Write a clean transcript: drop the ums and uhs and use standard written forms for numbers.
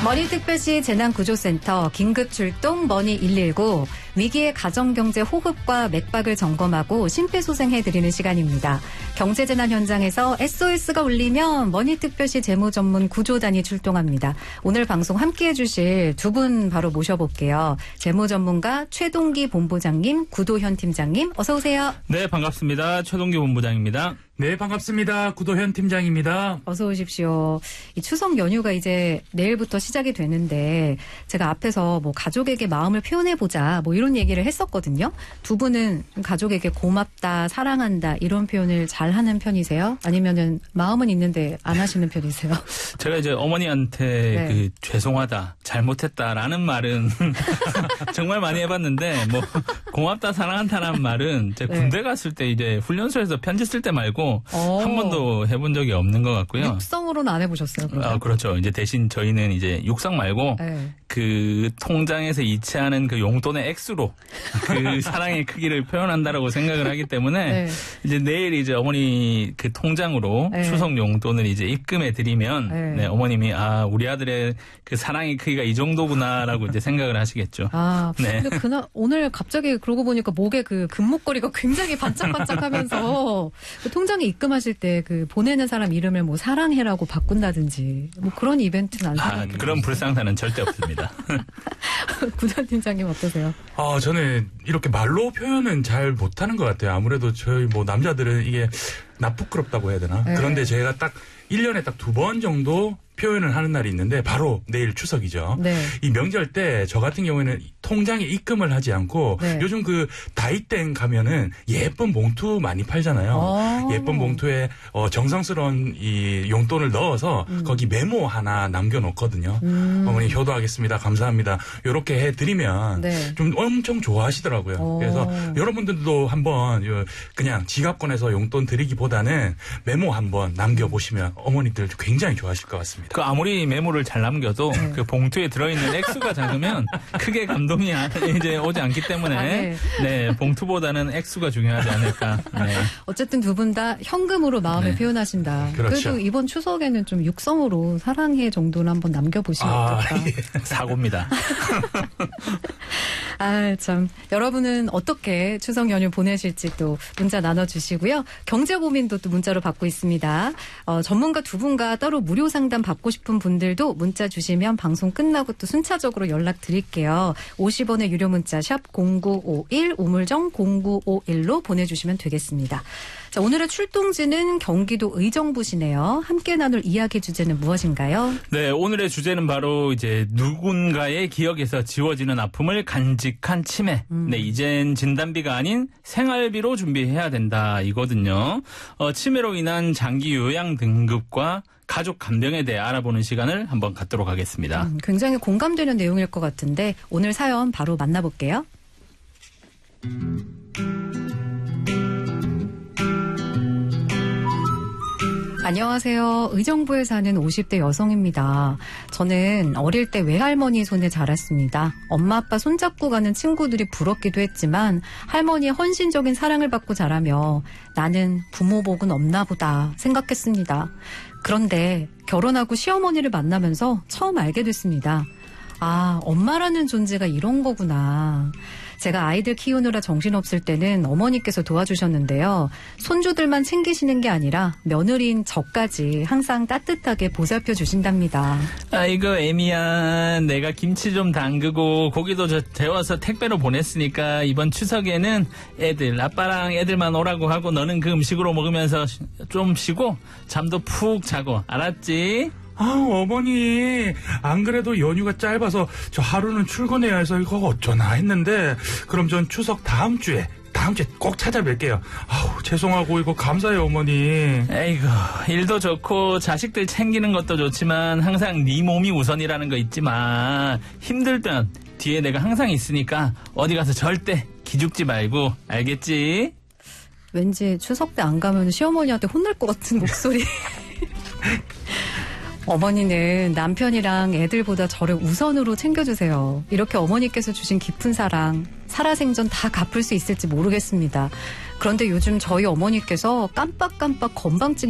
머니특별시 재난구조센터 긴급출동 머니119 위기의 가정경제 호흡과 맥박을 점검하고 심폐소생해드리는 시간입니다. 경제재난 현장에서 SOS가 울리면 머니특별시 재무전문 구조단이 출동합니다. 오늘 방송 함께해 주실 두 분 바로 모셔볼게요. 재무전문가 최동기 본부장님, 구도현 팀장님 어서 오세요. 네, 반갑습니다. 최동기 본부장입니다. 네, 반갑습니다. 구도현 팀장입니다. 어서 오십시오. 이 추석 연휴가 이제 내일부터 시작이 되는데 제가 앞에서 뭐 가족에게 마음을 표현해보자 뭐 이런 얘기를 했었거든요. 두 분은 가족에게 고맙다, 사랑한다 이런 표현을 잘 하는 편이세요? 아니면은 마음은 있는데 안 하시는 편이세요? 제가 이제 어머니한테 네. 죄송하다, 잘못했다라는 말은 정말 많이 해봤는데 뭐 고맙다, 사랑한다라는 말은 제가 군대 갔을 때 이제 훈련소에서 편지 쓸 때 말고 한 번도 해본 적이 없는 것 같고요. 육성으로는 안 해보셨어요? 그러면? 그렇죠. 이제 대신 저희는 이제 육성 말고 그 통장에서 이체하는 그 용돈의 액수로 그 사랑의 크기를 표현한다라고 생각을 하기 때문에 이제 내일 이제 어머니 그 통장으로 추석 용돈을 이제 입금해 드리면 어머님이 우리 아들의 그 사랑의 크기가 이 정도구나라고 이제 생각을 하시겠죠. 근데 오늘 갑자기 그러고 보니까 목에 그 금목걸이가 굉장히 반짝반짝하면서 그 통장에 입금하실 때 그 보내는 사람 이름을 뭐 사랑해라고 바꾼다든지 뭐 그런 이벤트는 안 생각해요. 그런 불상사는 절대 없습니다. 구단 팀장님 어떠세요? 저는 이렇게 말로 표현은 잘 못하는 것 같아요. 아무래도 저희 뭐 남자들은 이게 부끄럽다고 해야 되나? 그런데 제가 딱 1년에 딱 2번 정도 표현을 하는 날이 있는데 바로 내일 추석이죠. 이 명절 때 저 같은 경우에는 통장에 입금을 하지 않고 요즘 그 다이땡 가면은 예쁜 봉투 많이 팔잖아요. 예쁜 봉투에 정성스러운 이 용돈을 넣어서 거기 메모 하나 남겨놓거든요. 어머니 효도하겠습니다. 감사합니다. 이렇게 해드리면 좀 엄청 좋아하시더라고요. 그래서 여러분들도 한번 그냥 지갑 꺼내서 용돈 드리기보다는 메모 한번 남겨보시면 어머니들 굉장히 좋아하실 것 같습니다. 그 아무리 메모를 잘 남겨도 그 봉투에 들어있는 액수가 작으면 크게 감동이 이제 오지 않기 때문에 봉투보다는 액수가 중요하지 않을까. 어쨌든 두 분 다 현금으로 마음을 표현하신다. 그렇죠. 그래도 이번 추석에는 좀 육성으로 사랑해 정도는 한번 남겨보시면 어떨까. 사고입니다. 참. 여러분은 어떻게 추석 연휴 보내실지 또 문자 나눠주시고요. 경제 고민도 또 문자로 받고 있습니다. 전문가 두 분과 따로 무료 상담 받고 싶은 분들도 문자 주시면 방송 끝나고 또 순차적으로 연락 드릴게요. 50원의 유료 문자 샵 0951 우물정 0951로 보내주시면 되겠습니다. 자, 오늘의 출동지는 경기도 의정부시네요. 함께 나눌 이야기 주제는 무엇인가요? 네, 오늘의 주제는 바로 이제 누군가의 기억에서 지워지는 아픔을 간직한 치매. 이젠 진단비가 아닌 생활비로 준비해야 된다 이거든요. 치매로 인한 장기 요양 등급과 가족 간병에 대해 알아보는 시간을 한번 갖도록 하겠습니다. 굉장히 공감되는 내용일 것 같은데 오늘 사연 바로 만나볼게요. 안녕하세요. 의정부에 사는 50대 여성입니다. 저는 어릴 때 외할머니 손에 자랐습니다. 엄마 아빠 손잡고 가는 친구들이 부럽기도 했지만 할머니의 헌신적인 사랑을 받고 자라며 나는 부모 복은 없나 보다 생각했습니다. 그런데 결혼하고 시어머니를 만나면서 처음 알게 됐습니다. 엄마라는 존재가 이런 거구나. 제가 아이들 키우느라 정신없을 때는 어머니께서 도와주셨는데요. 손주들만 챙기시는 게 아니라 며느리인 저까지 항상 따뜻하게 보살펴 주신답니다. 아이고 애미야, 내가 김치 좀 담그고 고기도 데워서 택배로 보냈으니까 이번 추석에는 아빠랑 애들만 오라고 하고 너는 그 음식으로 먹으면서 좀 쉬고 잠도 푹 자고 알았지? 어머니, 안 그래도 연휴가 짧아서 저 하루는 출근해야 해서 이거 어쩌나 했는데, 그럼 전 추석 다음 주에 꼭 찾아뵐게요. 죄송하고 이거 감사해요, 어머니. 에이구, 일도 좋고 자식들 챙기는 것도 좋지만 항상 네 몸이 우선이라는 거 잊지 마. 힘들 땐 뒤에 내가 항상 있으니까 어디 가서 절대 기죽지 말고, 알겠지? 왠지 추석 때 안 가면 시어머니한테 혼날 것 같은 목소리. 어머니는 남편이랑 애들보다 저를 우선으로 챙겨주세요. 이렇게 어머니께서 주신 깊은 사랑, 살아생전 다 갚을 수 있을지 모르겠습니다. 그런데 요즘 저희 어머니께서 깜빡깜빡 건방증이